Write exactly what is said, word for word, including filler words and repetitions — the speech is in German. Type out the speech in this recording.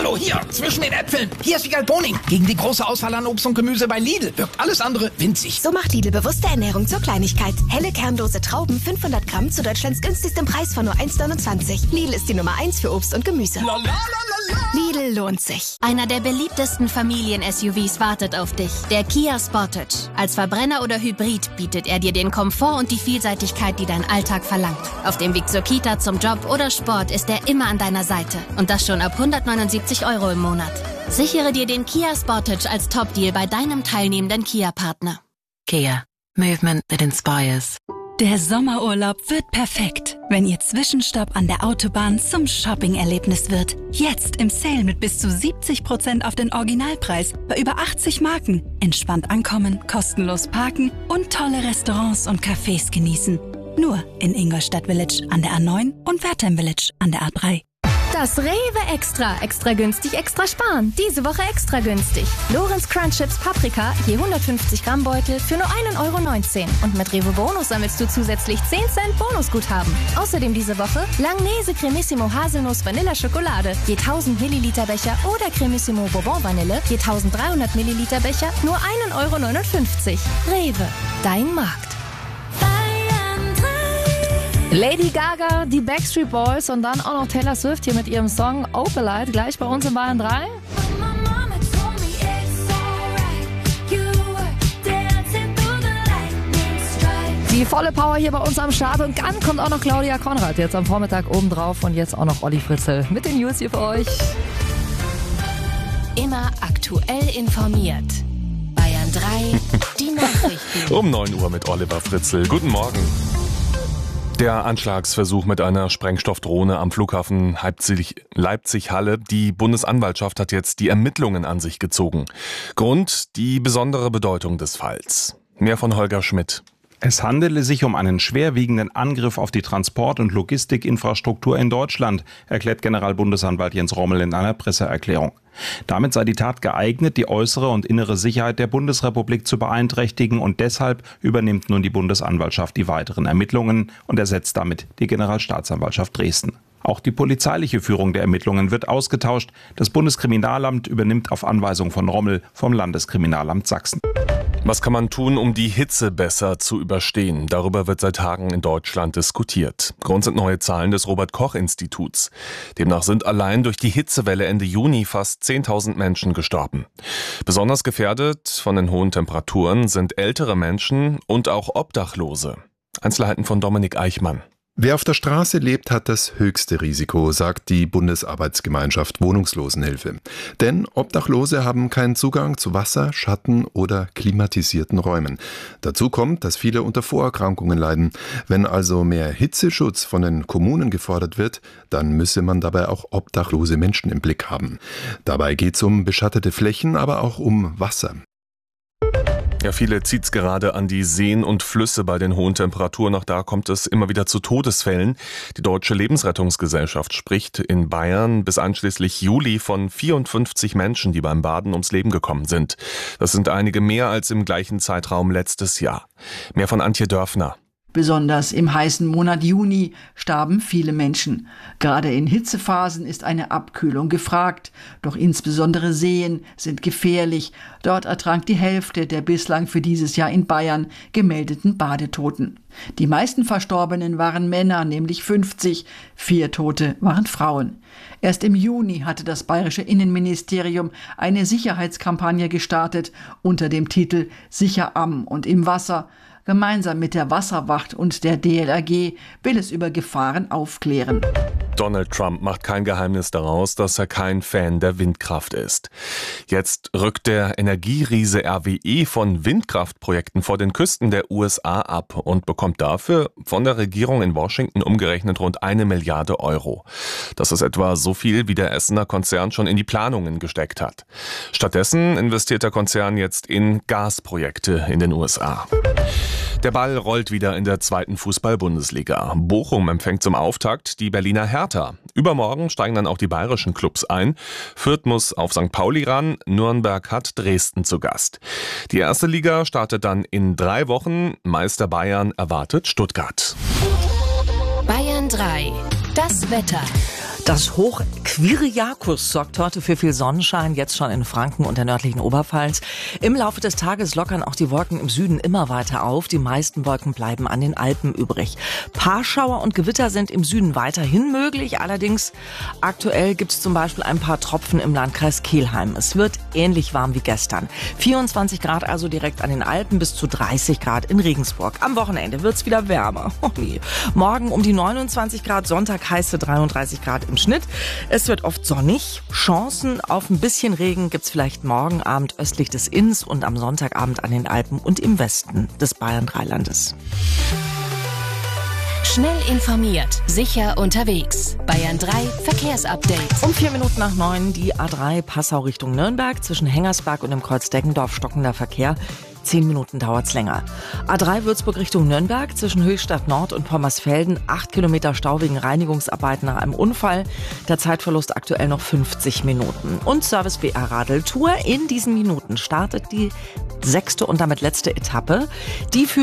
Hallo, hier, zwischen den Äpfeln. Hier ist Wiegald Boning. Gegen die große Auswahl an Obst und Gemüse bei Lidl wirkt alles andere winzig. So macht Lidl bewusste Ernährung zur Kleinigkeit. Helle kernlose Trauben, fünfhundert Gramm zu Deutschlands günstigstem Preis von nur eins neunundzwanzig. Lidl ist die Nummer eins für Obst und Gemüse. La, la, la, la, la. Lidl lohnt sich. Einer der beliebtesten Familien-S U Vs wartet auf dich. Der Kia Sportage. Als Verbrenner oder Hybrid bietet er dir den Komfort und die Vielseitigkeit, die dein Alltag verlangt. Auf dem Weg zur Kita, zum Job oder Sport ist er immer an deiner Seite. Und das schon ab hundertneunundsiebzig Euro im Monat. Sichere dir den Kia Sportage als Top-Deal bei deinem teilnehmenden Kia-Partner. Kia. Movement that inspires. Der Sommerurlaub wird perfekt, wenn Ihr Zwischenstopp an der Autobahn zum Shopping-Erlebnis wird. Jetzt im Sale mit bis zu siebzig Prozent auf den Originalpreis bei über achtzig Marken. Entspannt ankommen, kostenlos parken und tolle Restaurants und Cafés genießen. Nur in Ingolstadt Village an der A neun und Wertheim Village an der A drei. Das Rewe Extra. Extra günstig, extra sparen. Diese Woche extra günstig. Lorenz Crunch Chips Paprika, je hundertfünfzig Gramm Beutel für nur ein Euro neunzehn. Und mit Rewe Bonus sammelst du zusätzlich zehn Cent Bonusguthaben. Außerdem diese Woche Langnese Cremissimo Haselnuss Vanilla Schokolade, je tausend Milliliter Becher oder Cremissimo Bourbon Vanille, je dreizehnhundert Milliliter Becher, nur ein Euro neunundfünfzig. Rewe, dein Markt. Lady Gaga, die Backstreet Boys und dann auch noch Taylor Swift hier mit ihrem Song Opalite, gleich bei uns in Bayern drei. Die volle Power hier bei uns am Start und dann kommt auch noch Claudia Konrad jetzt am Vormittag obendrauf und jetzt auch noch Olli Fritzl mit den News hier für euch. Immer aktuell informiert. Bayern drei, die Nachrichten. Um neun Uhr mit Oliver Fritzl. Guten Morgen. Der Anschlagsversuch mit einer Sprengstoffdrohne am Flughafen Leipzig-Halle. Die Bundesanwaltschaft hat jetzt die Ermittlungen an sich gezogen. Grund: die besondere Bedeutung des Falls. Mehr von Holger Schmidt. Es handele sich um einen schwerwiegenden Angriff auf die Transport- und Logistikinfrastruktur in Deutschland, erklärt Generalbundesanwalt Jens Rommel in einer Presseerklärung. Damit sei die Tat geeignet, die äußere und innere Sicherheit der Bundesrepublik zu beeinträchtigen, und deshalb übernimmt nun die Bundesanwaltschaft die weiteren Ermittlungen und ersetzt damit die Generalstaatsanwaltschaft Dresden. Auch die polizeiliche Führung der Ermittlungen wird ausgetauscht. Das Bundeskriminalamt übernimmt auf Anweisung von Rommel vom Landeskriminalamt Sachsen. Was kann man tun, um die Hitze besser zu überstehen? Darüber wird seit Tagen in Deutschland diskutiert. Grund sind neue Zahlen des Robert-Koch-Instituts. Demnach sind allein durch die Hitzewelle Ende Juni fast zehntausend Menschen gestorben. Besonders gefährdet von den hohen Temperaturen sind ältere Menschen und auch Obdachlose. Einzelheiten von Dominik Eichmann. Wer auf der Straße lebt, hat das höchste Risiko, sagt die Bundesarbeitsgemeinschaft Wohnungslosenhilfe. Denn Obdachlose haben keinen Zugang zu Wasser, Schatten oder klimatisierten Räumen. Dazu kommt, dass viele unter Vorerkrankungen leiden. Wenn also mehr Hitzeschutz von den Kommunen gefordert wird, dann müsse man dabei auch obdachlose Menschen im Blick haben. Dabei geht es um beschattete Flächen, aber auch um Wasser. Ja, viele zieht's gerade an die Seen und Flüsse bei den hohen Temperaturen. Auch da kommt es immer wieder zu Todesfällen. Die Deutsche Lebensrettungsgesellschaft spricht in Bayern bis einschließlich Juli von vierundfünfzig Menschen, die beim Baden ums Leben gekommen sind. Das sind einige mehr als im gleichen Zeitraum letztes Jahr. Mehr von Antje Dörfner. Besonders im heißen Monat Juni starben viele Menschen. Gerade in Hitzephasen ist eine Abkühlung gefragt. Doch insbesondere Seen sind gefährlich. Dort ertrank die Hälfte der bislang für dieses Jahr in Bayern gemeldeten Badetoten. Die meisten Verstorbenen waren Männer, nämlich fünfzig. Vier Tote waren Frauen. Erst im Juni hatte das bayerische Innenministerium eine Sicherheitskampagne gestartet unter dem Titel Sicher am und im Wasser. Gemeinsam mit der Wasserwacht und der D L R G will es über Gefahren aufklären. Donald Trump macht kein Geheimnis daraus, dass er kein Fan der Windkraft ist. Jetzt rückt der Energieriese R W E von Windkraftprojekten vor den Küsten der U S A ab und bekommt dafür von der Regierung in Washington umgerechnet rund eine Milliarde Euro. Das ist etwa so viel, wie der Essener Konzern schon in die Planungen gesteckt hat. Stattdessen investiert der Konzern jetzt in Gasprojekte in den U S A. Der Ball rollt wieder in der zweiten Fußball-Bundesliga. Bochum empfängt zum Auftakt die Berliner Hertha. Übermorgen steigen dann auch die bayerischen Clubs ein. Fürth muss auf Sankt Pauli ran, Nürnberg hat Dresden zu Gast. Die erste Liga startet dann in drei Wochen. Meister Bayern erwartet Stuttgart. Bayern drei. Das Wetter. Das Hoch Kyriakos sorgt heute für viel Sonnenschein, jetzt schon in Franken und der nördlichen Oberpfalz. Im Laufe des Tages lockern auch die Wolken im Süden immer weiter auf. Die meisten Wolken bleiben an den Alpen übrig. Paarschauer und Gewitter sind im Süden weiterhin möglich. Allerdings aktuell gibt es zum Beispiel ein paar Tropfen im Landkreis Kelheim. Es wird ähnlich warm wie gestern. vierundzwanzig Grad also direkt an den Alpen, bis zu dreißig Grad in Regensburg. Am Wochenende wird es wieder wärmer. Oh nee. Morgen um die neunundzwanzig Grad, Sonntag heiße dreiunddreißig Grad im Schnitt. Es wird oft sonnig. Chancen auf ein bisschen Regen gibt's vielleicht morgen Abend östlich des Inns und am Sonntagabend an den Alpen und im Westen des Bayern-Dreilandes. Schnell informiert, sicher unterwegs. Bayern drei Verkehrsupdate. Um vier Minuten nach neun die A drei Passau Richtung Nürnberg. Zwischen Hengersberg und dem Kreuz Deggendorf stockender Verkehr. Zehn Minuten dauert's länger. A drei Würzburg Richtung Nürnberg, zwischen Höchstadt Nord und Pommersfelden, acht Kilometer Stau wegen Reinigungsarbeiten nach einem Unfall. Der Zeitverlust aktuell noch fünfzig Minuten. Und Service B R Radeltour. In diesen Minuten startet die sechste und damit letzte Etappe. Die für